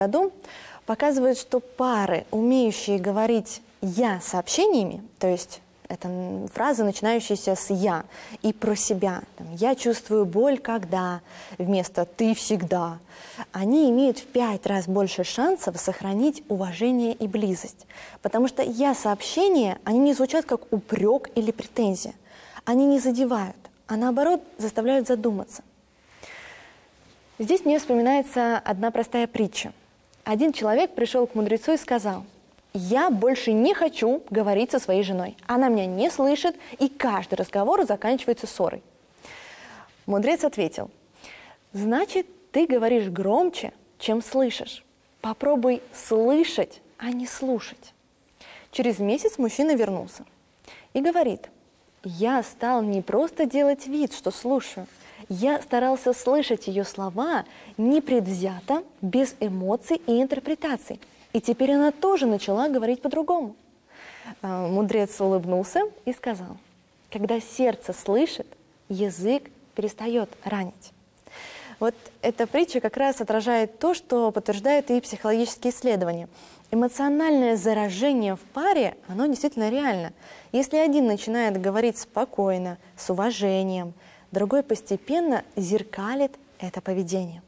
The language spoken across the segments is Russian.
году показывают, что пары, умеющие говорить «я» сообщениями, то есть это фразы, начинающиеся с «я» и про себя. «Я чувствую боль, когда» вместо «ты всегда». Они имеют в 5 раз больше шансов сохранить уважение и близость. Потому что «я» сообщения, они не звучат как упрек или претензия. Они не задевают, а наоборот заставляют задуматься. Здесь мне вспоминается одна простая притча. Один человек пришел к мудрецу и сказал: «Я больше не хочу говорить со своей женой. Она меня не слышит, и каждый разговор заканчивается ссорой». Мудрец ответил: «Значит, ты говоришь громче, чем слышишь. Попробуй слышать, а не слушать». Через месяц мужчина вернулся и говорит: «Я стал не просто делать вид, что слушаю. Я старался слышать ее слова непредвзято, без эмоций и интерпретаций. И теперь она тоже начала говорить по-другому». Мудрец улыбнулся и сказал: «Когда сердце слышит, язык перестает ранить». Вот эта притча как раз отражает то, что подтверждают и психологические исследования. Эмоциональное заражение в паре, оно действительно реально. Если один начинает говорить спокойно, с уважением, другой постепенно зеркалит это поведение.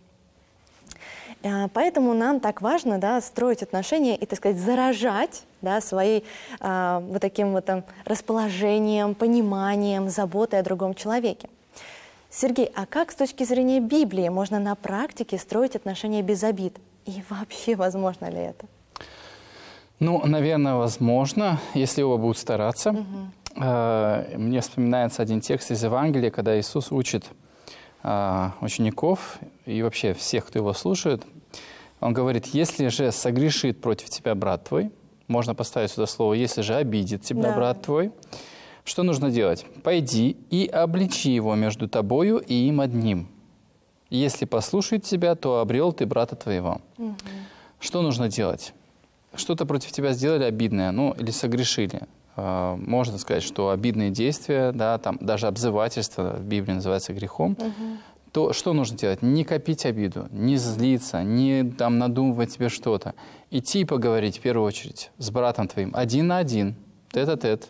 Поэтому нам так важно, да, строить отношения и, так сказать, заражать, да, своей вот таким вот расположением, пониманием, заботой о другом человеке. Сергей, а как с точки зрения Библии можно на практике строить отношения без обид? И вообще возможно ли это? Ну, наверное, возможно, если оба будут стараться. Мне вспоминается один текст из Евангелия, когда Иисус учит учеников и вообще всех, кто его слушает. Он говорит: если же согрешит против тебя брат твой, можно поставить сюда слово «если же обидит тебя брат твой», что нужно делать? «Пойди и обличи его между тобою и им одним. Если послушает тебя, то обрел ты брата твоего». Что нужно делать? Что-то против тебя сделали обидное, ну, или согрешили. Можно сказать, что обидные действия, да, там даже обзывательство в Библии называется грехом. То что нужно делать? Не копить обиду, не злиться, не там надумывать себе что-то. Идти и поговорить в первую очередь с братом твоим, один на один, тет-а-тет,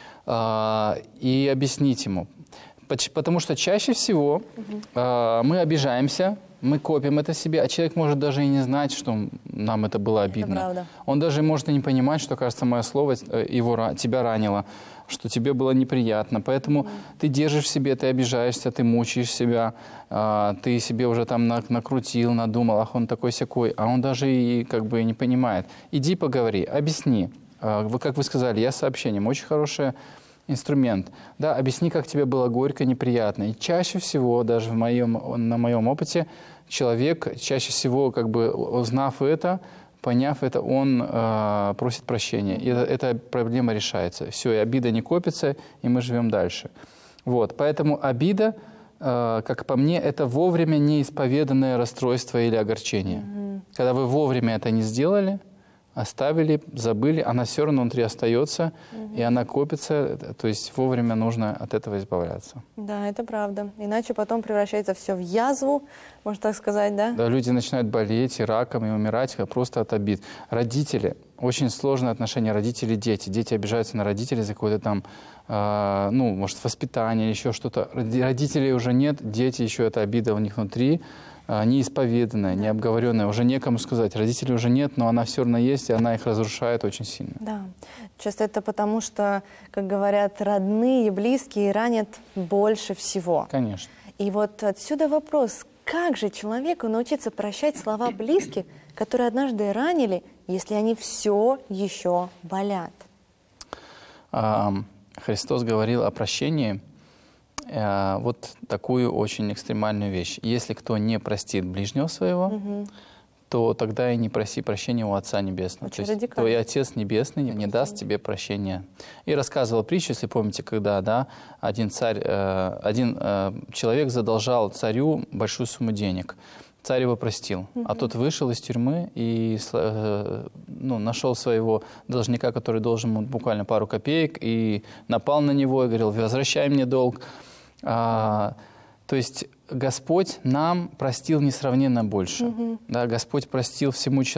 и объяснить ему. Потому что чаще всего мы обижаемся, мы копим это себе, а человек может даже и не знать, что нам это было обидно. Он даже может и не понимать, что, кажется, мое слово тебя ранило, что тебе было неприятно. Поэтому ты держишь в себе, ты обижаешься, ты мучаешь себя, ты себе уже там накрутил, надумал, ах, он такой-сякой, а он даже и как бы не понимает. Иди поговори, объясни. Как вы сказали, я сообщением, очень хорошее инструмент. Да, объясни, как тебе было горько, неприятно. И чаще всего, даже на моем опыте, человек, чаще всего, как бы узнав это, поняв это, он просит прощения. И эта проблема решается. Все, и обида не копится, и мы живем дальше. Вот, поэтому обида, как по мне, это вовремя неисповеданное расстройство или огорчение. Когда вы вовремя это не сделали, оставили, забыли, она все равно внутри остается, и она копится, то есть вовремя нужно от этого избавляться. Да, это правда. Иначе потом превращается все в язву, можно так сказать, да? Да, люди начинают болеть и раком, и умирать просто от обид. Родители, очень сложные отношения родители-дети. Дети обижаются на родителей за какое-то там, ну, может, воспитание или еще что-то. Родителей уже нет, дети еще, эта обида у них внутри, неисповеданная, необговоренная, уже некому сказать. Родителей уже нет, но она все равно есть, и она их разрушает очень сильно. Да, часто это потому, что, как говорят, родные, близкие ранят больше всего. Конечно. И вот отсюда вопрос, как же человеку научиться прощать слова близких, которые однажды ранили, если они все еще болят? Христос говорил о прощении. Вот такую очень экстремальную вещь. Если кто не простит ближнего своего, то тогда и не проси прощения у Отца Небесного. То есть твой Отец Небесный не даст тебе прощения. И рассказывал притчу, если помните, когда один человек задолжал царю большую сумму денег. Царь его простил, а тот вышел из тюрьмы и нашел своего должника, который должен ему буквально пару копеек, и напал на него и говорил: возвращай мне долг. То есть Господь нам простил несравненно больше. Да, Господь простил всему человечеству.